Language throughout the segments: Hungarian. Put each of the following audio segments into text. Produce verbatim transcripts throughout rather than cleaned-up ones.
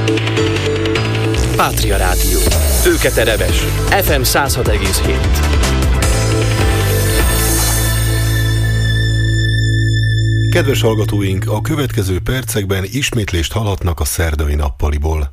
Pátria Rádió. Őketereves. ef em száz hat egész hét. Kedves hallgatóink, a következő percekben ismétlést hallhatnak a szerdai nappaliból.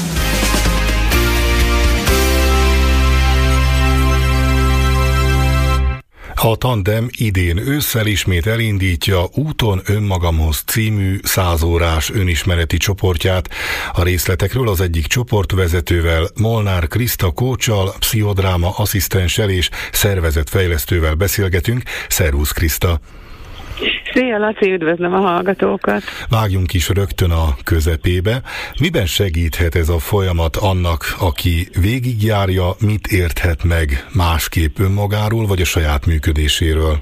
A Tandem idén ősszel ismét elindítja Úton önmagamhoz című százórás önismereti csoportját. A részletekről az egyik csoportvezetővel, Molnár Kriszta kóccsal, pszichodráma asszisztenssel és szervezetfejlesztővel beszélgetünk. Szervusz Kriszta! Szia Laci, üdvözlöm a hallgatókat! Vágjunk is rögtön a közepébe. Miben segíthet ez a folyamat annak, aki végigjárja, mit érthet meg másképp önmagáról, vagy a saját működéséről?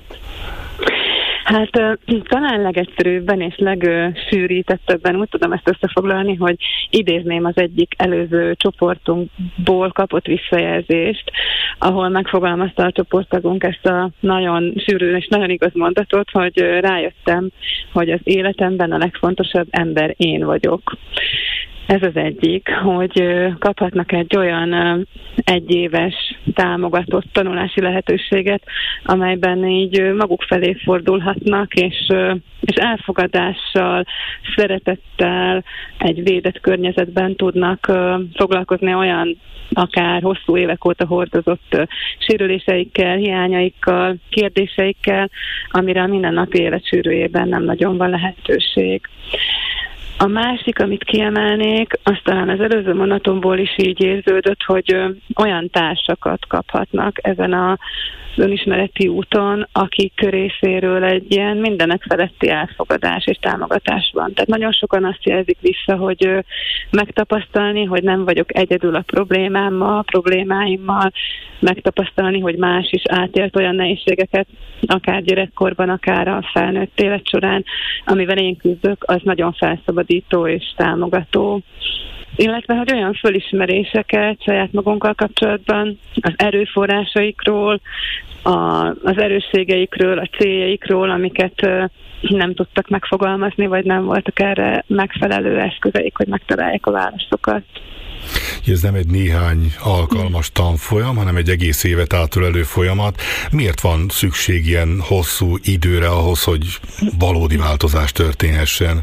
Hát talán legegyszerűbben és legsűrítettebben úgy tudom ezt összefoglalni, hogy idézném az egyik előző csoportunkból kapott visszajelzést, ahol megfogalmazta a csoporttagunk ezt a nagyon sűrű és nagyon igaz mondatot, hogy rájöttem, hogy az életemben a legfontosabb ember én vagyok. Ez az egyik, hogy kaphatnak egy olyan egyéves támogatott tanulási lehetőséget, amelyben így maguk felé fordulhatnak, és, és elfogadással, szeretettel, egy védett környezetben tudnak foglalkozni olyan akár hosszú évek óta hordozott sérüléseikkel, hiányaikkal, kérdéseikkel, amire a mindennapi élet sűrűjében nem nagyon van lehetőség. A másik, amit kiemelnék, azt talán az előző monatomból is így érződött, hogy olyan társakat kaphatnak ezen az önismereti úton, akik részéről egy ilyen mindenek feletti elfogadás és támogatás van. Tehát nagyon sokan azt jelzik vissza, hogy megtapasztalni, hogy nem vagyok egyedül a problémámmal, a problémáimmal, megtapasztalni, hogy más is átélt olyan nehézségeket, akár gyerekkorban, akár a felnőtt élet során, amivel én küzdök, az nagyon felszabadító és támogató. Illetve, hogy olyan fölismeréseket saját magunkkal kapcsolatban, az erőforrásaikról, a, az erősségeikről, a céljaikról, amiket uh, nem tudtak megfogalmazni, vagy nem voltak erre megfelelő eszközeik, hogy megtalálják a válaszokat. Ez nem egy néhány alkalmas tanfolyam, hanem egy egész évet átölelő folyamat. Miért van szükség ilyen hosszú időre ahhoz, hogy valódi változás történhessen?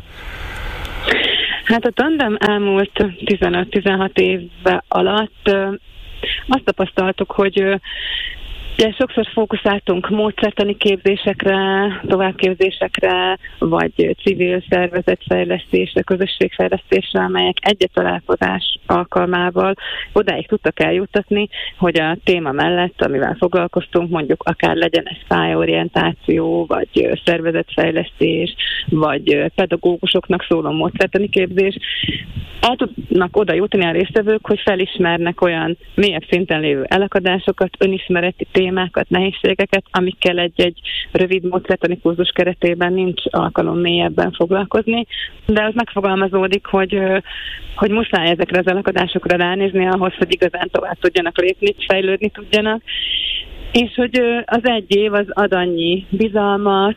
Hát a Tandem elmúlt tizenöt-tizenhat éve alatt azt tapasztaltuk, hogy ugye sokszor fókuszáltunk módszertani képzésekre, továbbképzésekre, vagy civil szervezetfejlesztésre, közösségfejlesztésre, amelyek egy találkozás alkalmával odáig tudtak eljuttatni, hogy a téma mellett, amivel foglalkoztunk, mondjuk akár legyen ez pályaorientáció, vagy szervezetfejlesztés, vagy pedagógusoknak szóló módszertani képzés, el tudnak oda jutni a résztvevők, hogy felismernek olyan mélyebb szinten lévő elakadásokat, önismereti témákat, nehézségeket, amikkel egy-egy rövid módszertani kurzus keretében nincs alkalom mélyebben foglalkozni, de az megfogalmazódik, hogy, hogy muszáj ezekre az elakadásokra ránézni ahhoz, hogy igazán tovább tudjanak lépni, fejlődni tudjanak. És hogy az egy év az ad annyi bizalmat,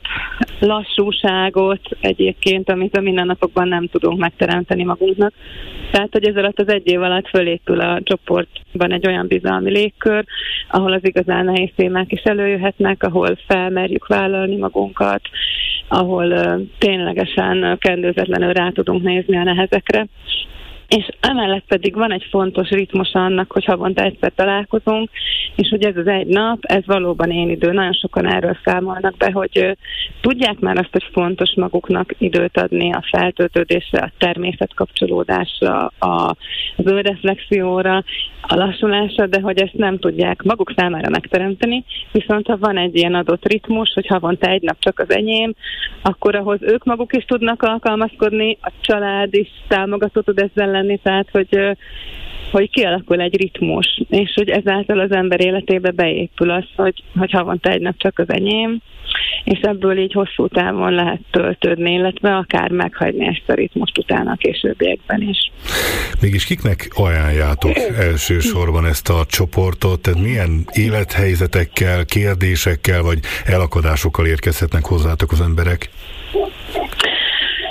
lassúságot egyébként, amit a mindennapokban nem tudunk megteremteni magunknak. Tehát, hogy ez alatt az egy év alatt fölépül a csoportban egy olyan bizalmi légkör, ahol az igazán nehéz témák is előjöhetnek, ahol felmerjük vállalni magunkat, ahol uh, ténylegesen kendőzetlenül rá tudunk nézni a nehezekre. És emellett pedig van egy fontos ritmus annak, hogy havonta egyszer találkozunk, és hogy ez az egy nap, ez valóban én idő. Nagyon sokan erről számolnak be, hogy tudják már azt, hogy fontos maguknak időt adni a feltöltődésre, a természetkapcsolódásra, az önreflexióra, a lassulásra, de hogy ezt nem tudják maguk számára megteremteni, viszont ha van egy ilyen adott ritmus, hogy havonta egy nap csak az enyém, akkor ahhoz ők maguk is tudnak alkalmazkodni, a család is támogató tud ezzel lenni, tehát hogy, hogy kialakul egy ritmus, és hogy ezáltal az ember életébe beépül az, hogy, hogy havonta egy nap csak az enyém, és ebből így hosszú távon lehet töltődni, illetve akár meghagyni ezt a ritmust utána a későbbiekben is. Mégis kiknek ajánljátok elsősorban ezt a csoportot? Tehát milyen élethelyzetekkel, kérdésekkel vagy elakadásokkal érkezhetnek hozzátok az emberek?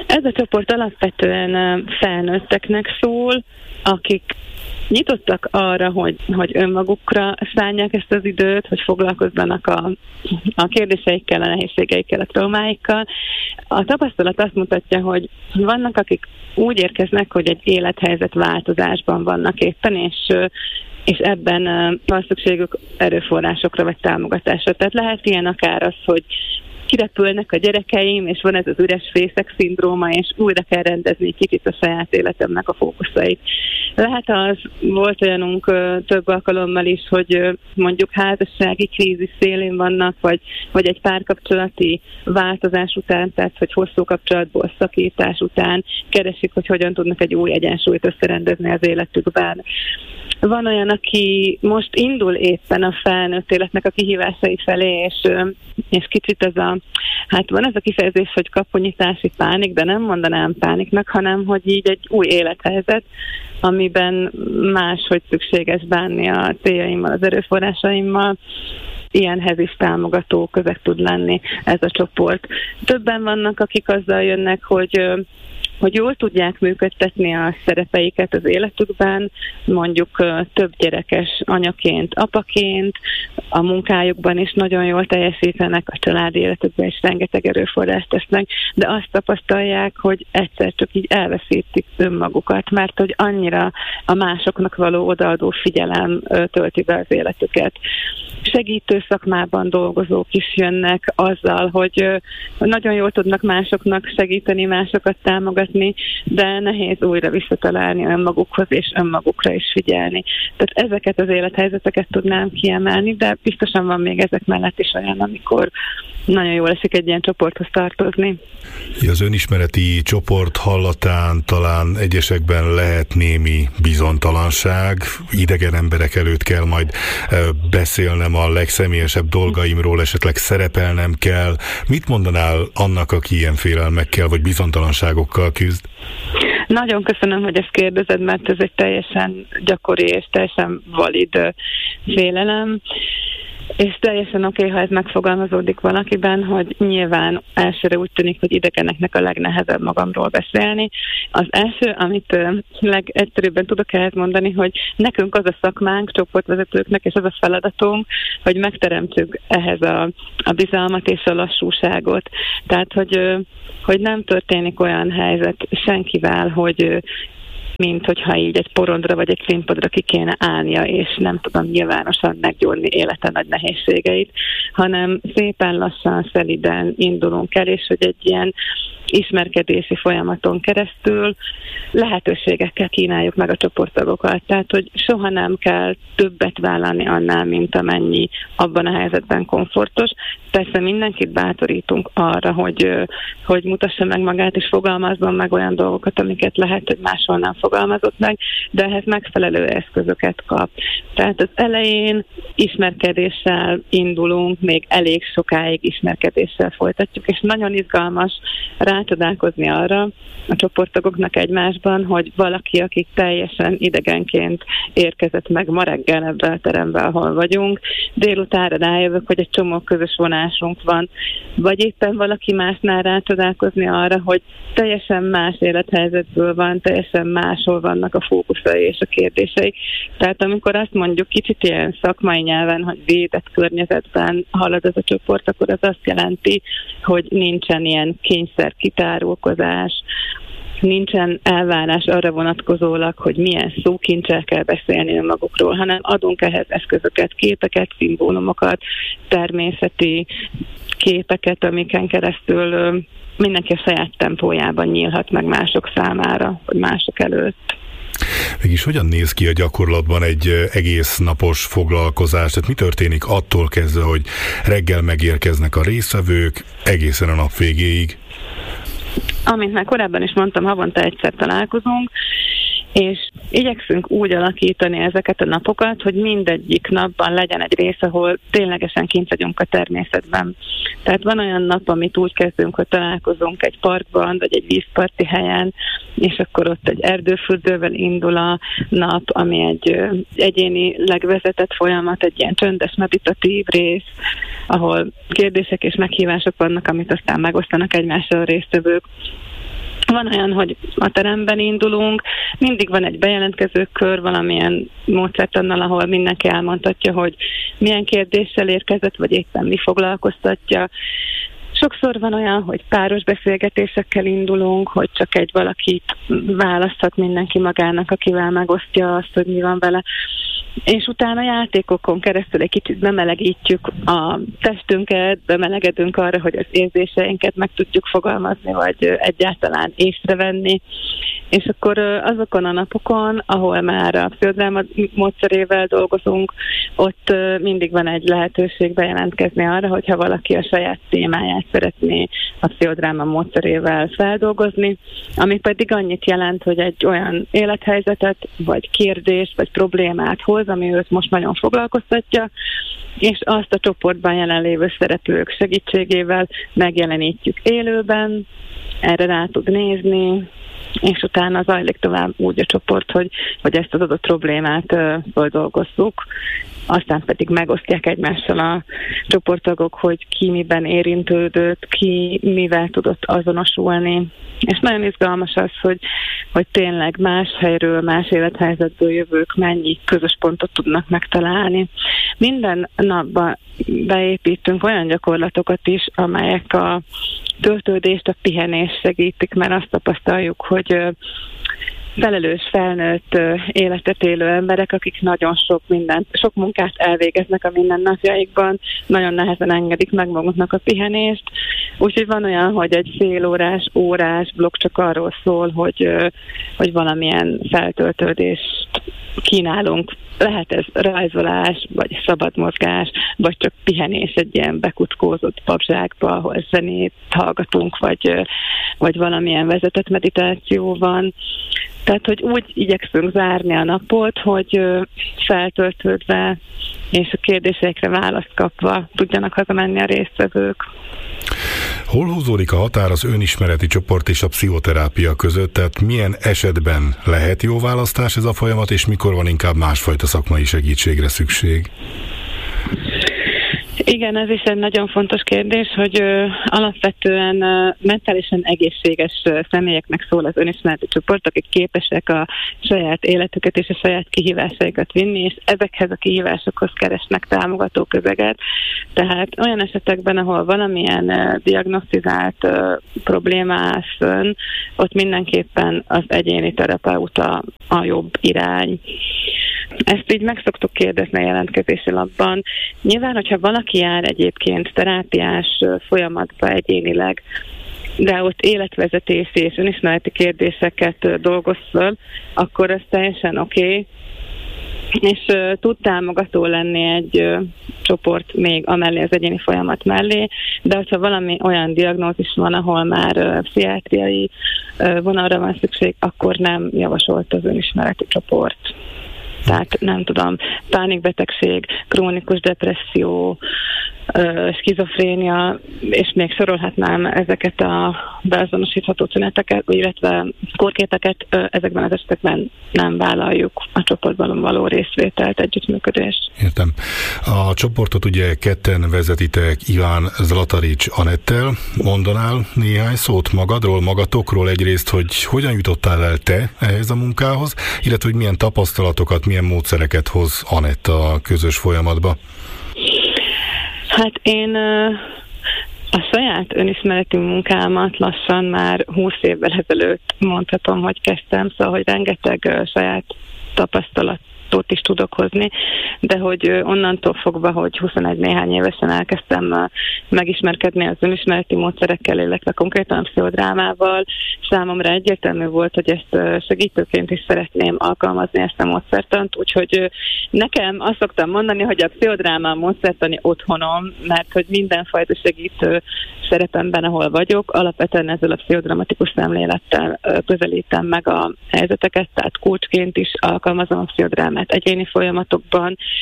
Ez a csoport alapvetően felnőtteknek szól, akik nyitottak arra, hogy, hogy önmagukra szállják ezt az időt, hogy foglalkozzanak a, a kérdéseikkel, a nehézségeikkel, a traumáikkal. A tapasztalat azt mutatja, hogy vannak, akik úgy érkeznek, hogy egy élethelyzet változásban vannak éppen, és és ebben van szükségük erőforrásokra vagy támogatásra. Tehát lehet ilyen akár az, hogy kirepülnek a gyerekeim, és van ez az üres fészek szindróma, és újra kell rendezni kicsit a saját életemnek a fókuszait. Lehet az, volt olyanunk több alkalommal is, hogy mondjuk házassági krízis szélén vannak, vagy, vagy egy párkapcsolati változás után, tehát hogy hosszú kapcsolatból szakítás után keresik, hogy hogyan tudnak egy új egyensúlyt összerendezni az életükben. Van olyan, aki most indul éppen a felnőtt életnek a kihívásai felé, és, és kicsit ez a, hát van ez a kifejezés, hogy kaponyítási pánik, de nem mondanám pániknak, hanem hogy így egy új élethelyzet, amiben máshogy szükséges bánni a céljaimmal, az erőforrásaimmal. Ilyenhez is támogató közeg tud lenni ez a csoport. Többen vannak, akik azzal jönnek, hogy hogy jól tudják működtetni a szerepeiket az életükben, mondjuk több gyerekes anyaként, apaként, a munkájukban is nagyon jól teljesítenek, a családi életükben is rengeteg erőforrást tesznek, de azt tapasztalják, hogy egyszer csak így elveszítik önmagukat, mert hogy annyira a másoknak való odaadó figyelem tölti be az életüket. Segítő szakmában dolgozók is jönnek azzal, hogy nagyon jól tudnak másoknak segíteni, másokat támogatni, de nehéz újra visszatalálni önmagukhoz és önmagukra is figyelni. Tehát ezeket az élethelyzeteket tudnám kiemelni, de biztosan van még ezek mellett is olyan, amikor nagyon jól esik egy ilyen csoporthoz tartozni. Az önismereti csoport hallatán talán egyesekben lehet némi bizonytalanság, idegen emberek előtt kell majd beszélnem a legszemélyesebb dolgaimról, esetleg szerepelnem kell. Mit mondanál annak, aki ilyen félelmekkel vagy bizonytalanságokkal küzd? Nagyon köszönöm, hogy ezt kérdezed, mert ez egy teljesen gyakori és teljesen valid félelem. És teljesen oké, okay, ha ez megfogalmazódik valakiben, hogy nyilván elsőre úgy tűnik, hogy idegeneknek a legnehezebb magamról beszélni. Az első, amit legegyszerűbben tudok ehhez mondani, hogy nekünk az a szakmánk, csoportvezetőknek, és az a feladatunk, hogy megteremtsük ehhez a, a bizalmat és a lassúságot. Tehát, hogy, hogy nem történik olyan helyzet senkivel, hogy mint hogyha így egy porondra vagy egy színpadra ki kéne állnia, és nem tudom nyilvánosan meggyógyni élete nagy nehézségeit, hanem szépen lassan, szeliden indulunk el, és hogy egy ilyen ismerkedési folyamaton keresztül lehetőségekkel kínáljuk meg a csoporttagokat. Tehát, hogy soha nem kell többet vállalni annál, mint amennyi abban a helyzetben komfortos. Persze mindenkit bátorítunk arra, hogy, hogy mutassa meg magát, és fogalmazzon meg olyan dolgokat, amiket lehet, hogy máshol nem fogalmazott meg, de ehhez megfelelő eszközöket kap. Tehát az elején ismerkedéssel indulunk, még elég sokáig ismerkedéssel folytatjuk, és nagyon izgalmas rácsodálkozni arra a csoporttagoknak egymásban, hogy valaki, aki teljesen idegenként érkezett meg ma reggel ebbe a terembe, ahol vagyunk, délutánra rájövök, hogy egy csomó közös vonásunk van, vagy éppen valaki másnál rácsodálkozni arra, hogy teljesen más élethelyzetből van, teljesen máshol vannak a fókuszai és a kérdései. Tehát amikor azt mondjuk kicsit ilyen szakmai nyelven, hogy védett környezetben halad ez a csoport, akkor az azt jelenti, hogy nincsen ilyen kényszer kitárulkozás, nincsen elvárás arra vonatkozólag, hogy milyen szókincsel kell beszélni önmagukról, hanem adunk ehhez eszközöket, képeket, szimbólumokat, természeti képeket, amiken keresztül mindenki a saját tempójában nyílhat meg mások számára, vagy mások előtt. Mégis hogyan néz ki a gyakorlatban egy egész napos foglalkozás? Tehát mi történik attól kezdve, hogy reggel megérkeznek a résztvevők egészen a nap végéig? Amint már korábban is mondtam, havonta egyszer találkozunk, és igyekszünk úgy alakítani ezeket a napokat, hogy mindegyik napban legyen egy rész, ahol ténylegesen kint vagyunk a természetben. Tehát van olyan nap, amit úgy kezdünk, hogy találkozunk egy parkban, vagy egy vízparti helyen, és akkor ott egy erdőfürdővel indul a nap, ami egy egyénileg vezetett folyamat, egy ilyen csöndes, meditatív rész, ahol kérdések és meghívások vannak, amit aztán megosztanak egymással a résztvevők. Van olyan, hogy a teremben indulunk, mindig van egy bejelentkező kör valamilyen módszertannal, ahol mindenki elmondhatja, hogy milyen kérdéssel érkezett, vagy éppen mi foglalkoztatja. Sokszor van olyan, hogy páros beszélgetésekkel indulunk, hogy csak egy valakit választhat mindenki magának, akivel megosztja azt, hogy mi van vele. És utána játékokon keresztül egy kicsit bemelegítjük a testünket, bemelegedünk arra, hogy az érzéseinket meg tudjuk fogalmazni, vagy egyáltalán észrevenni. És akkor azokon a napokon, ahol már a pszichodráma módszerével dolgozunk, ott mindig van egy lehetőség bejelentkezni arra, hogyha valaki a saját témáját szeretné a pszichodráma módszerével feldolgozni, ami pedig annyit jelent, hogy egy olyan élethelyzetet, vagy kérdést, vagy problémát hoz, ami őt most nagyon foglalkoztatja, és azt a csoportban jelenlévő szereplők segítségével megjelenítjük élőben, erre rá tud nézni, és utána zajlik tovább úgy a csoport, hogy, hogy ezt az adott problémát uh, dolgozzuk, aztán pedig megosztják egymással a csoporttagok, hogy ki miben érintődött, ki mivel tudott azonosulni. És nagyon izgalmas az, hogy, hogy tényleg más helyről, más élethelyzetből jövők mennyi közös pontot tudnak megtalálni. Minden napban beépítünk olyan gyakorlatokat is, amelyek a töltődést, a pihenést segítik, mert azt tapasztaljuk, hogy felelős, felnőtt életet élő emberek, akik nagyon sok mindent, sok munkát elvégeznek a mindennapjaikban, nagyon nehezen engedik meg maguknak a pihenést. Úgyhogy van olyan, hogy egy fél órás, órás blokk csak arról szól, hogy, hogy valamilyen feltöltődést kínálunk. Lehet ez rajzolás, vagy szabad mozgás, vagy csak pihenés egy ilyen bekuckózott papzsákba, ahol zenét hallgatunk, vagy, vagy valamilyen vezetett meditáció van. Tehát, hogy úgy igyekszünk zárni a napot, hogy feltöltődve és a kérdésekre választ kapva tudjanak hazamenni a résztvevők. Hol húzódik a határ az önismereti csoport és a pszichoterápia között? Tehát milyen esetben lehet jó választás ez a folyamat, és mikor van inkább másfajta szakmai segítségre szükség? Igen, ez is egy nagyon fontos kérdés, hogy ö, alapvetően ö, mentálisan egészséges ö, személyeknek szól az önismereti csoport, akik képesek a saját életüket és a saját kihívásaikat vinni, és ezekhez a kihívásokhoz keresnek támogató közeget. Tehát olyan esetekben, ahol valamilyen ö, diagnosztizált ö, probléma áll fönn, ott mindenképpen az egyéni terapeuta a jobb irány. Ezt így meg szoktuk kérdezni a jelentkezési labban. Nyilván, hogyha valaki jár egyébként terápiás folyamatba egyénileg, de ott életvezetési és önismereti kérdéseket dolgoz föl, akkor ez teljesen oké, okay. És uh, tud támogató lenni egy uh, csoport még amellé, az egyéni folyamat mellé, de hogyha valami olyan diagnózis van, ahol már uh, pszichiátriai uh, vonalra van szükség, akkor nem javasolt az önismereti csoport. Tehát nem tudom, pánikbetegség, krónikus depresszió, skizofrénia, és még sorolhatnám ezeket a beazonosítható tüneteket, illetve kórképeket, ezekben az esetekben nem vállaljuk a csoportban való részvételt, együttműködést. Értem. A csoportot ugye ketten vezetitek Iván Zlatarics Anettel. Mondanál néhány szót magadról, magatokról egyrészt, hogy hogyan jutottál el te ehhez a munkához, illetve hogy milyen tapasztalatokat, milyen módszereket hoz Anett a közös folyamatba? Hát én a saját önismereti munkámat lassan már húsz évvel ezelőtt mondhatom, hogy kezdtem, szóval, hogy rengeteg saját tapasztalat is tudok hozni, de hogy onnantól fogva, hogy huszonegy néhány évesen elkezdtem megismerkedni az önismereti módszerekkel, illetve konkrétan a pszichodrámával, számomra egyértelmű volt, hogy ezt segítőként is szeretném alkalmazni, ezt a módszertant, úgyhogy nekem azt szoktam mondani, hogy a pszichodráma a módszertani otthonom, mert hogy mindenfajta segítő szerepemben, ahol vagyok, alapvetően ezzel a pszichodramatikus szemlélettel közelítem meg a helyzeteket, tehát coachként is alkalmazom a pszichodrámát egyéni folyamatokban,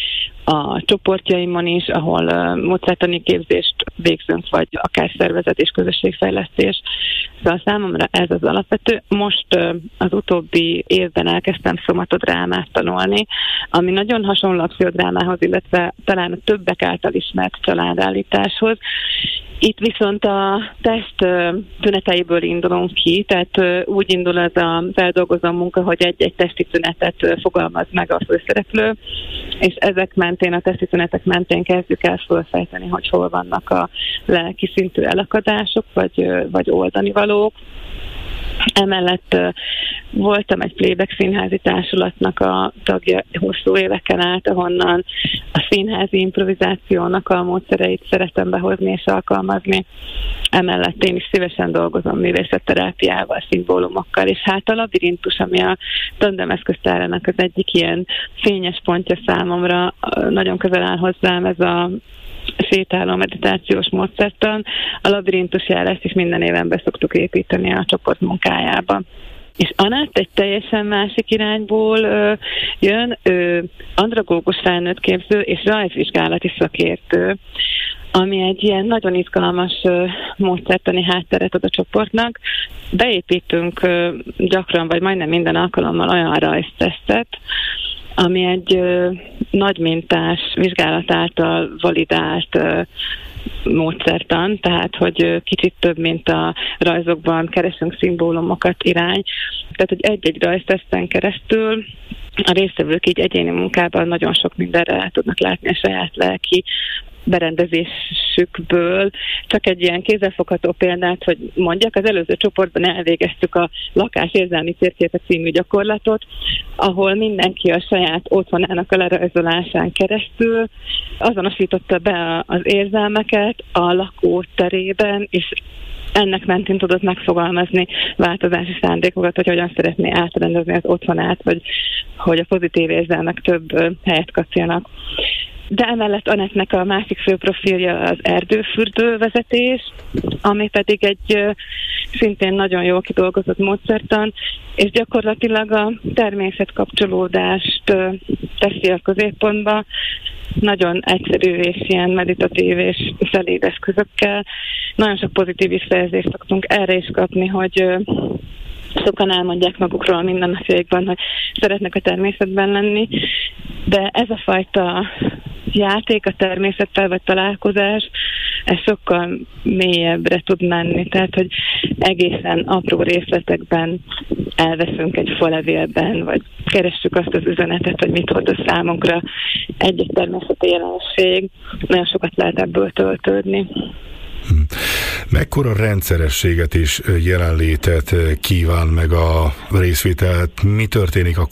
a csoportjaimon is, ahol módszertani képzést végzünk, vagy akár szervezet és közösségfejlesztés. Szóval számomra ez az alapvető. Most az utóbbi évben elkezdtem szomatodrámát tanulni, ami nagyon hasonló a pszichodrámához, illetve talán a többek által ismert családállításhoz. Itt viszont a teszt tüneteiből indulunk ki, tehát úgy indul ez a feldolgozó munka, hogy egy-egy testi tünetet fogalmaz meg a főszereplő, és ezek mentén, a testi tünetek mentén kezdjük el felfejteni, hogy hol vannak a lelki szintű elakadások, vagy, vagy oldani valók. Emellett uh, voltam egy playback színházi társulatnak a tagja hosszú éveken át, ahonnan a színházi improvizációnak a módszereit szeretem behozni és alkalmazni. Emellett én is szívesen dolgozom művészetterápiával, szimbólumokkal, és hát a labirintus, ami a Tandem eszköztárának az egyik ilyen fényes pontja számomra, nagyon közel áll hozzám ez a sétáló meditációs módszertan. A labirintus járást is minden éven be szoktuk építeni a csoport munkájába. És Anett egy teljesen másik irányból ö, jön, ö, andragógus felnőttképző és rajzvizsgálati szakértő, ami egy ilyen nagyon izgalmas ö, módszertani hátteret ad a csoportnak. Beépítünk ö, gyakran, vagy majdnem minden alkalommal olyan rajztesztet, ami egy ö, nagy mintás, vizsgálat által validált ö, módszertan, tehát hogy ö, kicsit több, mint a rajzokban keresünk szimbólumokat irány. Tehát, hogy egy-egy rajzteszten keresztül a résztvevők így egyéni munkában nagyon sok mindenre el tudnak látni a saját lelki berendezésükből. Csak egy ilyen kézzelfogható példát, hogy mondjak, az előző csoportban elvégeztük a lakás érzelmi térképe című gyakorlatot, ahol mindenki a saját otthonának a lerajzolásán keresztül azonosította be az érzelmeket a lakó terében, és ennek mentén tudott megfogalmazni változási szándékokat, hogy hogyan szeretné átrendezni az otthonát, vagy hogy a pozitív érzelmek több helyet kapjanak. De emellett Anettnek a másik fő profilja az erdőfürdő vezetés, ami pedig egy szintén nagyon jól kidolgozott módszertan, és gyakorlatilag a természetkapcsolódást teszi a középpontba, nagyon egyszerű és ilyen meditatív és szelíd eszközökkel. Nagyon sok pozitív visszajelzést szoktunk erre is kapni, hogy sokan elmondják magukról mindennapjaikban, hogy szeretnek a természetben lenni, de ez a fajta játék a természettel, vagy találkozás, ez sokkal mélyebbre tud menni, tehát, hogy egészen apró részletekben elveszünk egy falevélben, vagy keressük azt az üzenetet, hogy mit hordoz számunkra egy-egy természeti jelenség. Nagyon sokat lehet ebből töltődni. Mekkora rendszerességet és jelenlétet kíván meg a részvételt? Mi történik akkor,